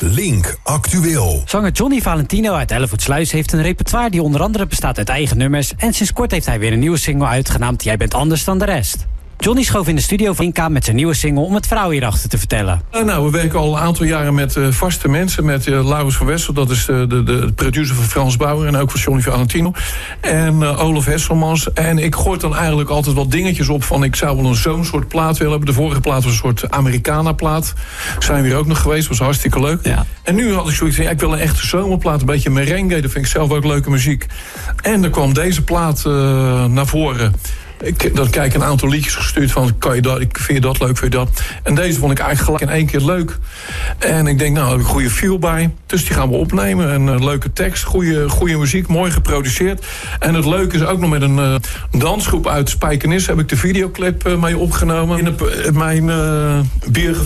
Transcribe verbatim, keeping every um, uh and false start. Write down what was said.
Link Actueel. Zanger Johnny Valentino uit Hellevoetsluis heeft een repertoire die onder andere bestaat uit eigen nummers. En sinds kort heeft hij weer een nieuwe single uitgenaamd Jij bent anders dan de rest. Johnny schoof in de studio van Link aan met zijn nieuwe single om het verhaal hierachter te vertellen. Uh, nou, we werken al een aantal jaren met uh, vaste mensen. Met uh, Laurens van Wessel, dat is de, de, de producer van Frans Bauer en ook van Johnny Valentino. En uh, Olaf Hesselmans. En ik gooi dan eigenlijk altijd wat dingetjes op van ik zou wel een zo'n soort plaat willen hebben. De vorige plaat was een soort Americana-plaat. Zijn we hier ook nog geweest, was hartstikke leuk. Ja. En nu had ik zoiets van, ja, ik wil een echte zomerplaat, een beetje merengue. Dat vind ik zelf ook leuke muziek. En er kwam deze plaat uh, naar voren. Ik, dan kijk ik een aantal liedjes gestuurd van, kan je dat, vind je dat leuk, vind je dat? En deze vond ik eigenlijk gelijk in één keer leuk. En ik denk, nou, daar heb ik een goede feel bij. Dus die gaan we opnemen. Een uh, leuke tekst, goede, goede muziek, mooi geproduceerd. En het leuke is ook nog met een uh, dansgroep uit Spijkenisse heb ik de videoclip uh, mee opgenomen. In, de, in mijn uh, bier